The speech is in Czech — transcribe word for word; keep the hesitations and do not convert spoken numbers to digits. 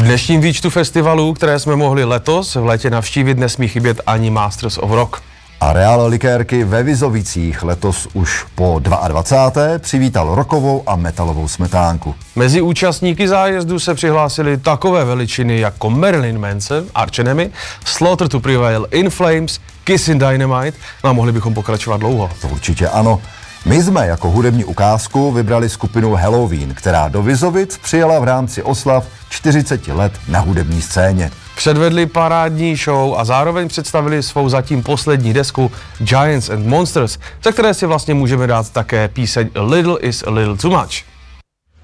dnešním výčtu festivalů, které jsme mohli letos v létě navštívit, nesmí chybět ani Masters of Rock. A Real Likérky ve Vizovicích letos už po dvacáté druhé přivítal rockovou a metalovou smetánku. Mezi účastníky zájezdu se přihlásili takové veličiny jako Marilyn Manson, Arch Enemy, Slaughter to Prevail, In Flames, Kissin' Dynamite, no a mohli bychom pokračovat dlouho. To určitě ano. My jsme jako hudební ukázku vybrali skupinu Helloween, která do Vizovic přijela v rámci oslav čtyřicet let na hudební scéně. Předvedli parádní show a zároveň představili svou zatím poslední desku Giants and Monsters, za které si vlastně můžeme dát také píseň A Little is a Little Too Much.